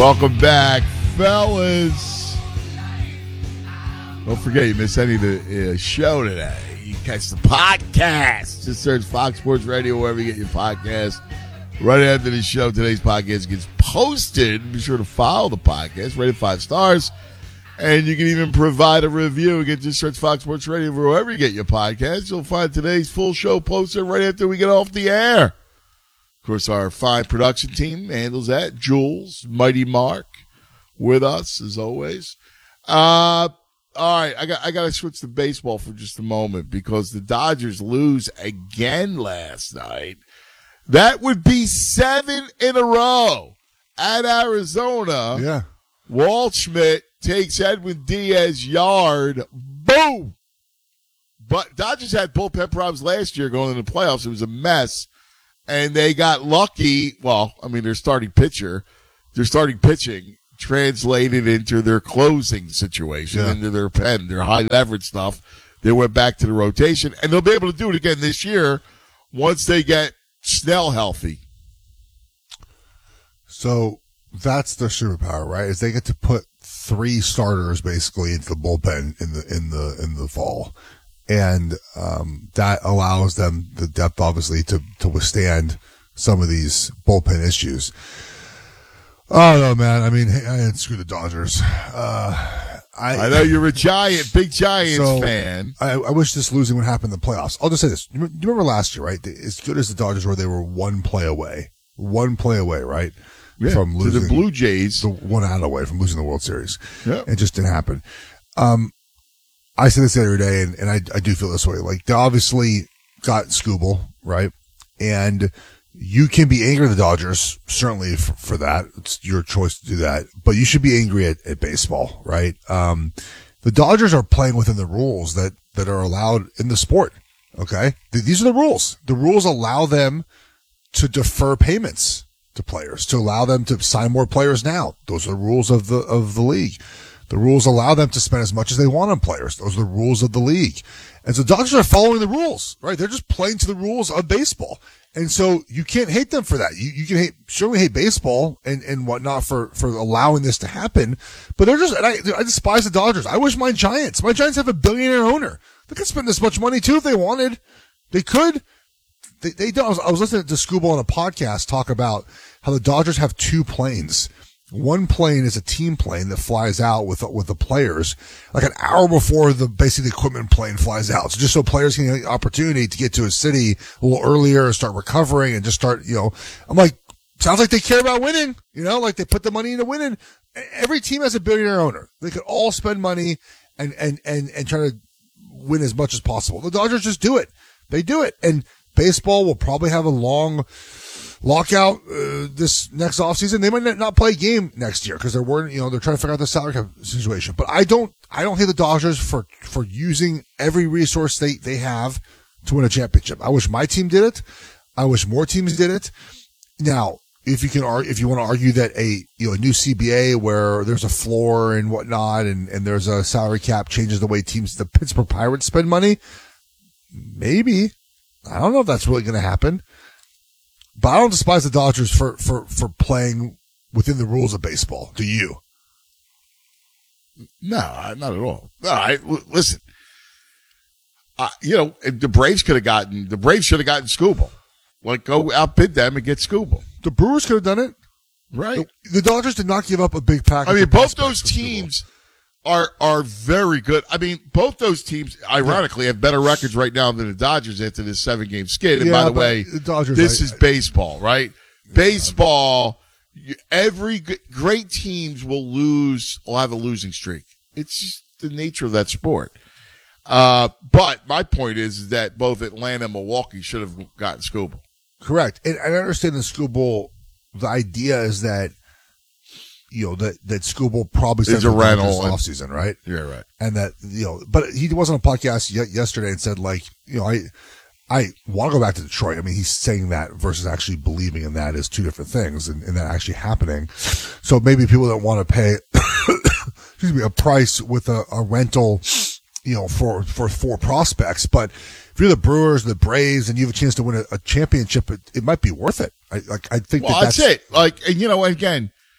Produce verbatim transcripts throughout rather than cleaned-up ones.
Welcome back, fellas. Don't forget, you missed any of the uh, show today. You can catch the podcast. Just search Fox Sports Radio wherever you get your podcast. Right after the show, today's podcast gets posted. Be sure to follow the podcast. Rate it five stars. And you can even provide a review. You can just search Fox Sports Radio wherever you get your podcast. You'll find today's full show posted right after we get off the air. Of course, our fine production team handles that. Jules, Mighty Mark, with us as always. Uh, all right, I got I got to switch to baseball for just a moment because the Dodgers lose again last night. That would be seven in a row at Arizona. Yeah, Waldschmidt takes Edwin Diaz yard. Boom! But Dodgers had bullpen problems last year going into the playoffs. It was a mess. And they got lucky. Well, I mean, their starting pitcher, their starting pitching translated into their closing situation, yeah. into their pen, their high leverage stuff. They went back to the rotation, and they'll be able to do it again this year once they get Snell healthy. So that's their superpower, right? Is they get to put three starters basically into the bullpen in the in the in the fall, and um, that allows them the depth, obviously, to to withstand some of these bullpen issues. Oh no, man! I mean, hey, I screw the Dodgers. Uh, I, I know you're a giant, big Giants so fan. I, I wish this losing would happen in the playoffs. I'll just say this: you remember last year, right? As good as the Dodgers were, they were one play away, one play away, right? Yeah, from losing to the Blue Jays, the one out away from losing the World Series. Yep. It just didn't happen. Um, I say this every day, and, and I, I do feel this way. Like, they obviously got Skubal, right? And you can be angry at the Dodgers, certainly for, for that. It's your choice to do that. But you should be angry at, at baseball, right? Um, the Dodgers are playing within the rules that, that are allowed in the sport, okay? These are the rules. The rules allow them to defer payments to players, to allow them to sign more players now. Those are the rules of the of the league. The rules allow them to spend as much as they want on players. Those are the rules of the league. And so Dodgers are following the rules, right? They're just playing to the rules of baseball. And so you can't hate them for that. You you can hate, certainly hate baseball and, and whatnot for, for allowing this to happen. But they're just, and I, I despise the Dodgers. I wish my Giants, my Giants have a billionaire owner. They could spend this much money too if they wanted. They could. They, they don't. I was, I was listening to Skubal on a podcast talk about how the Dodgers have two planes. One plane is a team plane that flies out with with the players like an hour before the basically the equipment plane flies out. So just so players can get the opportunity to get to a city a little earlier, start recovering, and just start. You know, I'm like, sounds like they care about winning. You know, like they put the money into winning. Every team has a billionaire owner. They could all spend money and and and and try to win as much as possible. The Dodgers just do it. They do it, and baseball will probably have a long lockout uh, this next offseason. They might not play a game next year because they're worried, you know, they're trying to figure out the salary cap situation. But I don't, I don't hate the Dodgers for, for using every resource they, they have to win a championship. I wish my team did it. I wish more teams did it. Now, if you can, if you want to argue that a, you know, a new C B A where there's a floor and whatnot and, and there's a salary cap changes the way teams, the Pittsburgh Pirates spend money, maybe. I don't know if that's really going to happen, but I don't despise the Dodgers for, for, for playing within the rules of baseball. Do you? No, not at all. No, I, listen, uh, you know, the Braves could have gotten, the Braves should have gotten Skubal. Like, go outbid them and get Skubal. The Brewers could have done it. Right. The, the Dodgers did not give up a big package. I mean, both those teams are are very good. I mean, both those teams, ironically, have better records right now than the Dodgers after this seven-game skid. And yeah, by the way, the Dodgers, this I, is baseball, right? Yeah, Baseball, you, every g- great teams will lose, will have a losing streak. It's just the nature of that sport. Uh, but my point is that both Atlanta and Milwaukee should have gotten Skubal. Correct. And I understand the Skubal, the idea is that, you know, that, that Skubal probably said it's a rental this offseason, right? Yeah, right. And that, you know, but he was on a podcast y- yesterday and said, like, you know, I, I want to go back to Detroit. I mean, he's saying that versus actually believing in that is two different things and, and that actually happening. So maybe people don't want to pay, excuse me, a price with a, a rental, you know, for, for four prospects. But if you're the Brewers, the Braves, and you have a chance to win a, a championship, it, it might be worth it. I, like, I think well, that that's, that's it. Like, and you know, again,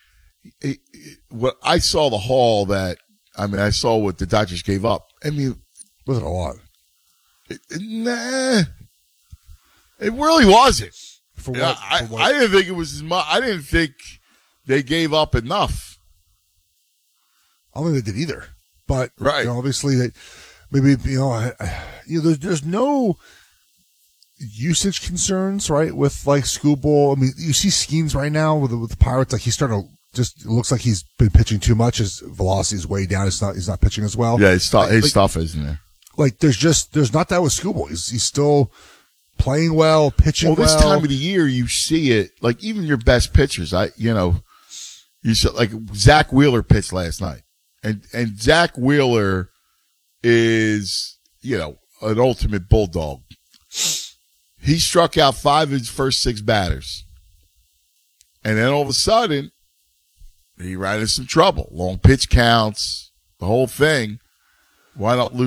it, it, what I saw the haul that I mean, I saw what the Dodgers gave up. I mean, wasn't a lot. It, it, nah, it really wasn't. For what? Yeah, I, for what? I didn't think it was as much. I didn't think they gave up enough. I don't think they did either. But right. you know, obviously, they maybe you know, I, I, you know, there's, there's no usage concerns, right? With like Skubal. I mean, you see schemes right now with the, with the Pirates. Like he's starting to just it looks like he's been pitching too much. His velocity is way down. It's not. He's not pitching as well. Yeah, his stuff. Like, his like, stuff isn't there. Like there's just there's not that with Skubal. He's he's still playing well, pitching well. Well, this time of the year, you see it. Like even your best pitchers, I you know, you saw like Zach Wheeler pitched last night, and and Zach Wheeler is you know an ultimate bulldog. He struck out five of his first six batters, and then all of a sudden, he ran into some trouble. Long pitch counts, the whole thing. Why not lose?